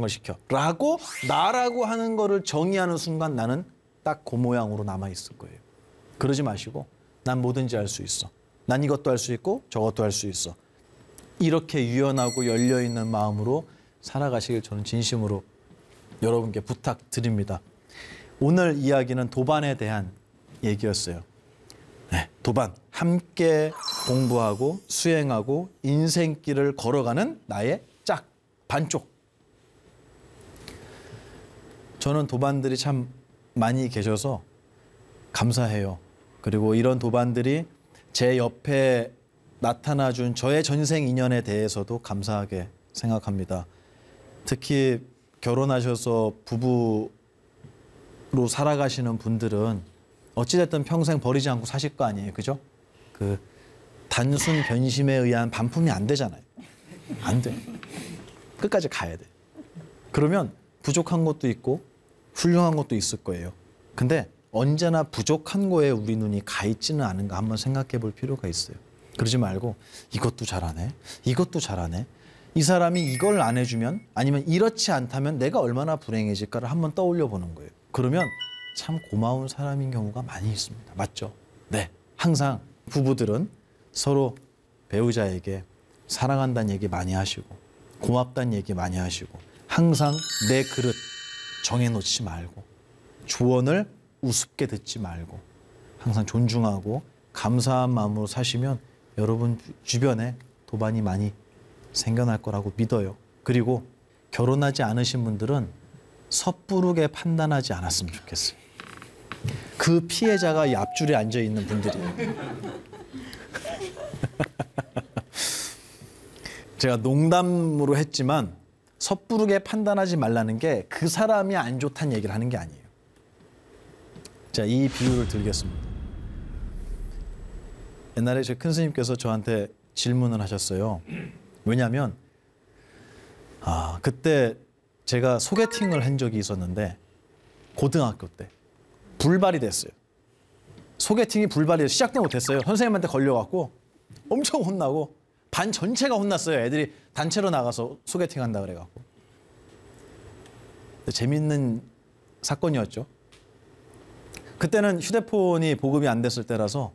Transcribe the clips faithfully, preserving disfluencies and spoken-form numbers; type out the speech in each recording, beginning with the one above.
걸 시켜 라고 나라고 하는 거를 정의하는 순간 나는 딱 그 모양으로 남아있을 거예요. 그러지 마시고 난 뭐든지 할 수 있어. 난 이것도 할 수 있고 저것도 할 수 있어. 이렇게 유연하고 열려있는 마음으로 살아가시길 저는 진심으로 여러분께 부탁드립니다. 오늘 이야기는 도반에 대한 얘기였어요. 네, 도반. 함께 공부하고 수행하고 인생길을 걸어가는 나의 짝, 반쪽. 저는 도반들이 참 많이 계셔서 감사해요. 그리고 이런 도반들이 제 옆에 나타나준 저의 전생 인연에 대해서도 감사하게 생각합니다. 특히 결혼하셔서 부부로 살아가시는 분들은 어찌됐든 평생 버리지 않고 사실 거 아니에요. 그죠? 그 단순 변심에 의한 반품이 안 되잖아요. 안 돼. 끝까지 가야 돼. 그러면 부족한 것도 있고 훌륭한 것도 있을 거예요. 근데 언제나 부족한 거에 우리 눈이 가 있지는 않은가 한번 생각해 볼 필요가 있어요. 그러지 말고 이것도 잘하네. 이것도 잘하네. 이 사람이 이걸 안 해주면 아니면 이렇지 않다면 내가 얼마나 불행해질까를 한번 떠올려 보는 거예요. 그러면 참 고마운 사람인 경우가 많이 있습니다. 맞죠? 네. 항상 부부들은 서로 배우자에게 사랑한다는 얘기 많이 하시고 고맙다는 얘기 많이 하시고 항상 내 그릇 정해놓지 말고 조언을 우습게 듣지 말고 항상 존중하고 감사한 마음으로 사시면 여러분 주변에 도반이 많이 생겨날 거라고 믿어요. 그리고 결혼하지 않으신 분들은 섣부르게 판단하지 않았으면 좋겠어요. 그 피해자가 이 앞줄에 앉아있는 분들이에요. 제가 농담으로 했지만 섣부르게 판단하지 말라는 게 그 사람이 안 좋다는 얘기를 하는 게 아니에요. 자, 이 비유를 드리겠습니다. 옛날에 제 큰 스님께서 저한테 질문을 하셨어요. 왜냐하면 아, 그때 제가 소개팅을 한 적이 있었는데 고등학교 때 불발이 됐어요. 소개팅이 불발이 시작도 못했어요. 선생님한테 걸려갖고 엄청 혼나고 반 전체가 혼났어요. 애들이 단체로 나가서 소개팅한다 그래갖고. 재밌는 사건이었죠. 그때는 휴대폰이 보급이 안 됐을 때라서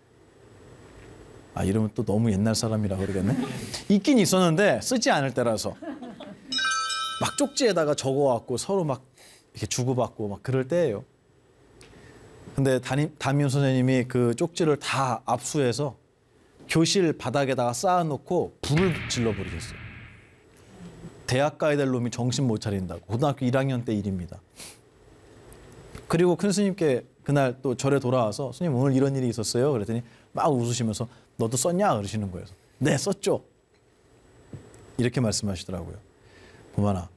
아 이러면 또 너무 옛날 사람이라 그러겠네. 있긴 있었는데 쓰지 않을 때라서 막 쪽지에다가 적어갖고 서로 막 이렇게 주고받고 막 그럴 때예요. 근데 담임, 담임 선생님이 그 쪽지를 다 압수해서 교실 바닥에다가 쌓아놓고 불을 질러버리셨어요. 대학 가야 될 놈이 정신 못 차린다고. 고등학교 일 학년 때 일입니다. 그리고 큰 스님께 그날 또 절에 돌아와서 스님 오늘 이런 일이 있었어요. 그랬더니 막 웃으시면서 너도 썼냐? 그러시는 거예요. 네, 썼죠. 이렇게 말씀하시더라고요. 보만아,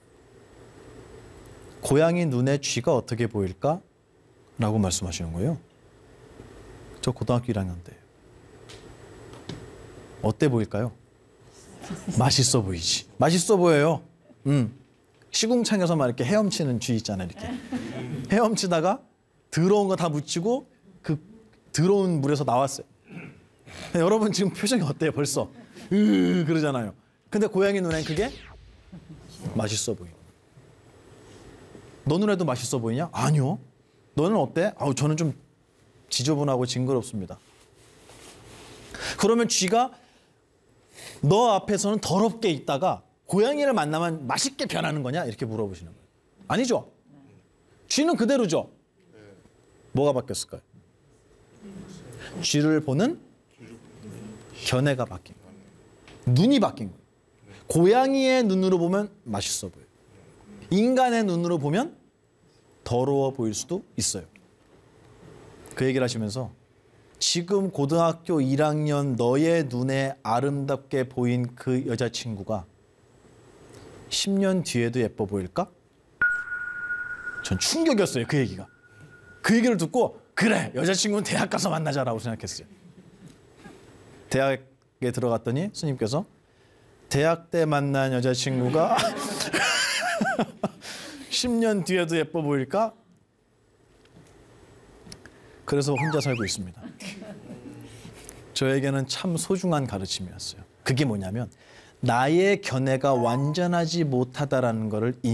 고양이 눈에 쥐가 어떻게 보일까? 라고 말씀하시는 거예요. 저 고등학교 일 학년 때예요. 어때 보일까요? 맛있어 보이지. 맛있어 보여요. 음. 시궁창에서 막 이렇게 헤엄치는 쥐 있잖아요. 이렇게 헤엄치다가 더러운 거 다 묻히고 그 더러운 물에서 나왔어요. 여러분 지금 표정이 어때요? 벌써 으 그러잖아요. 근데 고양이 눈엔 그게 맛있어 보여. 너 눈에도 맛있어 보이냐? 아니요. 너는 어때? 아우 저는 좀 지저분하고 징그럽습니다. 그러면 쥐가 너 앞에서는 더럽게 있다가 고양이를 만나면 맛있게 변하는 거냐? 이렇게 물어보시는 거예요. 아니죠? 쥐는 그대로죠? 뭐가 바뀌었을까요? 쥐를 보는 견해가 바뀐 거예요. 눈이 바뀐 거예요. 고양이의 눈으로 보면 맛있어 보여요. 인간의 눈으로 보면 더러워 보일 수도 있어요. 그 얘기를 하시면서 지금 고등학교 일 학년 너의 눈에 아름답게 보인 그 여자친구가 십 년 뒤에도 예뻐 보일까? 전 충격이었어요. 그 얘기가. 그 얘기를 듣고 그래 여자친구는 대학 가서 만나자라고 생각했어요. 대학에 들어갔더니 스님께서 대학 때 만난 여자친구가 십 년 뒤에도 예뻐 보일까? 그래서 혼자 살고 있습니다. 저에게는 참 소중한 가르침이었어요. 그게 뭐냐면 나의 견해가 완전하지 못하다라는 것을